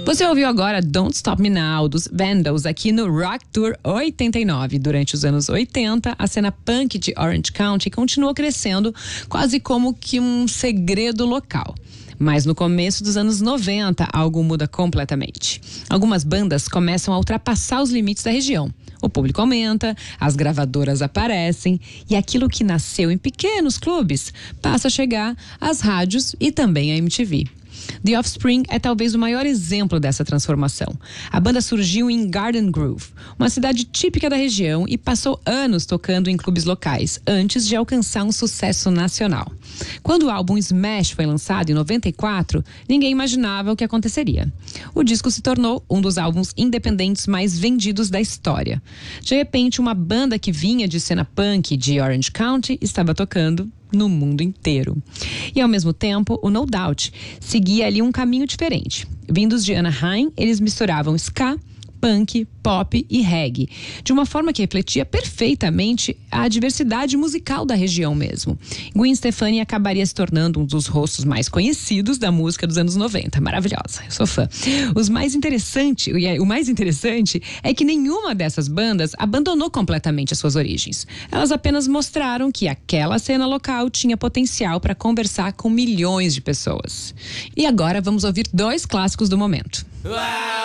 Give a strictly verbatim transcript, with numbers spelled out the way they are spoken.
Você ouviu agora Don't Stop Me Now, dos Vandals, aqui no Rock Tour oitenta e nove. Durante os anos oitenta, a cena punk de Orange County continuou crescendo quase como que um segredo local. Mas no começo dos anos noventa, algo muda completamente. Algumas bandas começam a ultrapassar os limites da região. O público aumenta, as gravadoras aparecem e aquilo que nasceu em pequenos clubes passa a chegar às rádios e também à M T V. The Offspring é talvez o maior exemplo dessa transformação. A banda surgiu em Garden Grove, uma cidade típica da região, e passou anos tocando em clubes locais, antes de alcançar um sucesso nacional. Quando o álbum Smash foi lançado em noventa e quatro, ninguém imaginava o que aconteceria. O disco se tornou um dos álbuns independentes mais vendidos da história. De repente, uma banda que vinha de cena punk de Orange County estava tocando no mundo inteiro. E ao mesmo tempo, o No Doubt seguia ali um caminho diferente. Vindos de Anaheim, eles misturavam ska, punk, pop e reggae, de uma forma que refletia perfeitamente a diversidade musical da região mesmo. Gwen Stefani acabaria se tornando um dos rostos mais conhecidos da música dos anos noventa. Maravilhosa, eu sou fã. Os mais interessante, o mais interessante é que nenhuma dessas bandas abandonou completamente as suas origens. Elas apenas mostraram que aquela cena local tinha potencial para conversar com milhões de pessoas. E agora vamos ouvir dois clássicos do momento.